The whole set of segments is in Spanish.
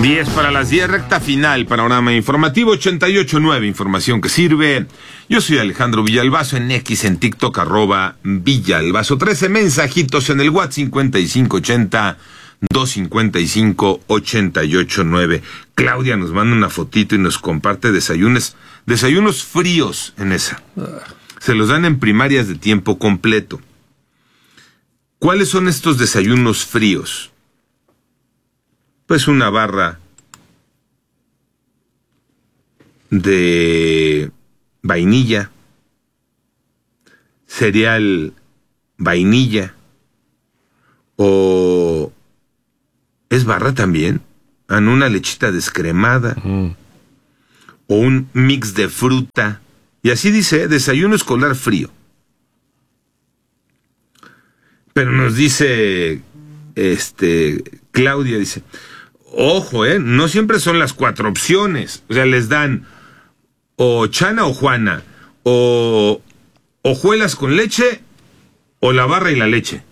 10 para las 10, recta final, panorama informativo 88.9, información que sirve. Yo soy Alejandro Villalbazo, en X, en TikTok, @Villalbazo. 13 mensajitos en el WhatsApp, 5580-255-889. Claudia nos manda una fotito y nos comparte desayunos fríos en esa. Se los dan en primarias de tiempo completo. ¿Cuáles son estos desayunos fríos? Pues una barra de vainilla, cereal vainilla, o es barra también, una lechita descremada, o un mix de fruta, y así dice, desayuno escolar frío. Pero nos dice, Claudia dice, ojo, no siempre son las 4 opciones. O sea, les dan o Chana o Juana, o hojuelas con leche, o la barra y la leche.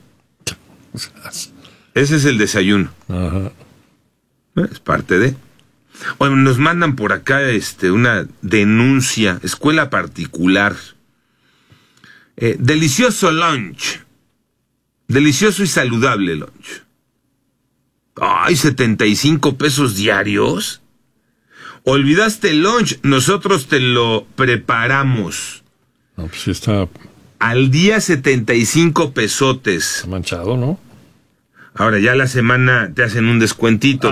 Ese es el desayuno. Ajá. Es parte de. Bueno, nos mandan por acá una denuncia, escuela particular. Delicioso lunch. Delicioso y saludable lunch. Ay, 75 pesos diarios. Olvidaste el lunch, nosotros te lo preparamos. No, pues sí está al día 75 pesotes. manchado, ¿no? Ahora ya la semana te hacen un descuentito,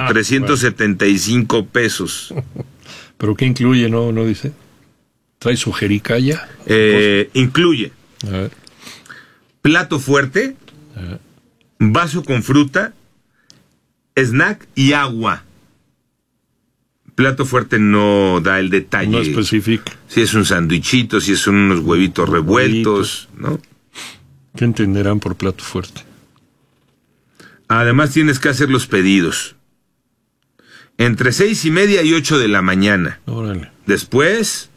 375 pesos. ¿Pero qué incluye? No dice. ¿Trae su jericaya? Incluye A ver. plato fuerte, vaso con fruta, snack y agua. Plato fuerte no da el detalle. No especifica. Si es un sandwichito, si son unos huevitos revueltos, ¿no? ¿Qué entenderán por plato fuerte? Además tienes que hacer los pedidos entre 6:30 y 8 de la mañana. Órale. Después,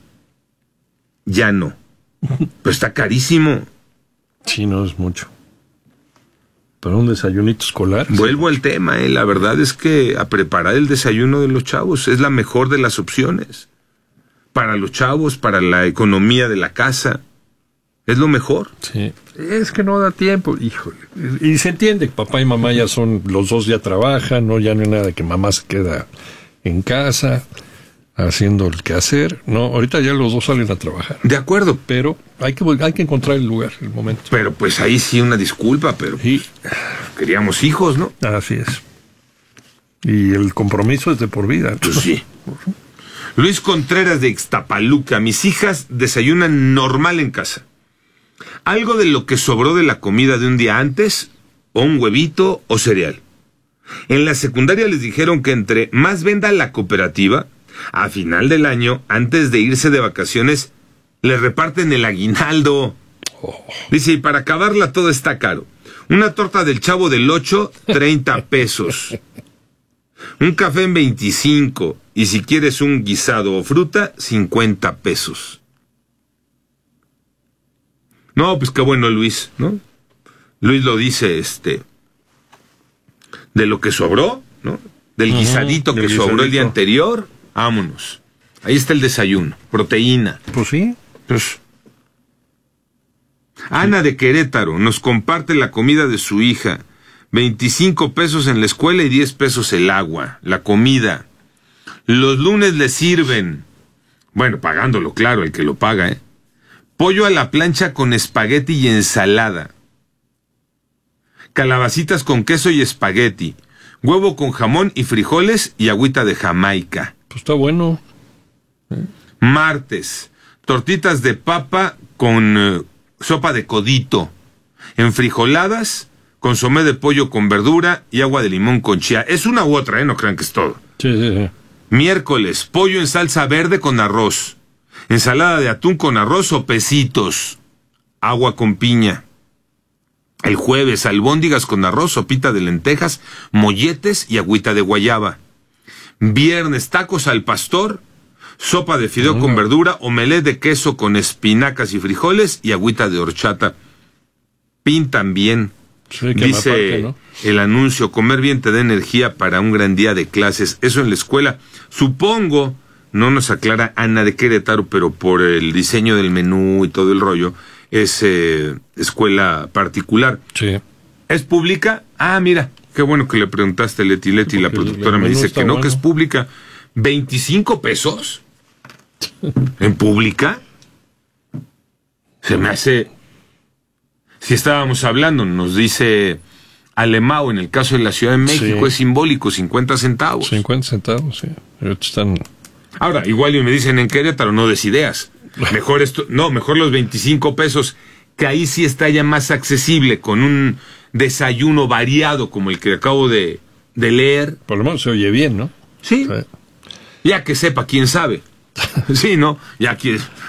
ya no. Pues está carísimo. Sí, no es mucho. Para un desayunito escolar. Vuelvo al tema, la verdad es que a preparar el desayuno de los chavos es la mejor de las opciones. Para los chavos, para la economía de la casa, es lo mejor. Sí. Es que no da tiempo, híjole. Y se entiende, papá y mamá ya son, los dos ya trabajan, ¿no? Ya no hay nada de que mamá se queda en casa haciendo el quehacer. No, ahorita ya los dos salen a trabajar. De acuerdo. Pero hay que encontrar el lugar, el momento. Pero pues ahí sí una disculpa, pero Sí. queríamos hijos, ¿no? Así es. Y el compromiso es de por vida. Pues sí. Luis Contreras de Ixtapaluca. Mis hijas desayunan normal en casa. Algo de lo que sobró de la comida de un día antes, o un huevito o cereal. En la secundaria les dijeron que entre más venda la cooperativa, a final del año, antes de irse de vacaciones, le reparten el aguinaldo. Dice, y para acabarla todo está caro. Una torta del Chavo del 8, 30 pesos. Un café en 25. Y si quieres un guisado o fruta, 50 pesos. No, pues qué bueno Luis, ¿no? Luis lo dice, de lo que sobró, ¿no? Del guisadito que sobró el día anterior, vámonos. Ahí está el desayuno, proteína. Pues sí. Pues, Ana de Querétaro nos comparte la comida de su hija. 25 pesos en la escuela y 10 pesos el agua, la comida. Los lunes le sirven, bueno, pagándolo, claro, el que lo paga, pollo a la plancha con espagueti y ensalada. Calabacitas con queso y espagueti. Huevo con jamón y frijoles y agüita de Jamaica. Pues está bueno. Martes, tortitas de papa con sopa de codito. Enfrijoladas, consomé de pollo con verdura y agua de limón con chía. Es una u otra, no crean que es todo. Sí. Miércoles, pollo en salsa verde con arroz. Ensalada de atún con arroz o pesitos. Agua con piña. El jueves, albóndigas con arroz, sopita de lentejas, molletes y agüita de guayaba. Viernes, tacos al pastor, sopa de fideo con verdura, omelette de queso con espinacas y frijoles y agüita de horchata. Pintan bien. Sí, que Dice aparte, ¿no? el anuncio, comer bien te da energía para un gran día de clases. Eso en la escuela, supongo, no nos aclara Ana de Querétaro, pero por el diseño del menú y todo el rollo, es escuela particular. Sí. ¿Es pública? Ah, mira, qué bueno que le preguntaste, Leti. Leti, la Porque productora, el me menú dice está que no, bueno. que es pública. ¿25 pesos? ¿En pública? Se me hace... Si estábamos hablando, nos dice Alemão, en el caso de la Ciudad de México, Sí. es simbólico, 50 centavos. 50 centavos, sí. Ahorita están... Ahora, igual y me dicen en Querétaro, no des ideas. Mejor esto, no, mejor los 25 pesos, que ahí sí está ya más accesible, con un desayuno variado como el que acabo de leer. Por lo menos se oye bien, ¿no? Sí. Ya que sepa, quién sabe. Sí, ¿no? Ya que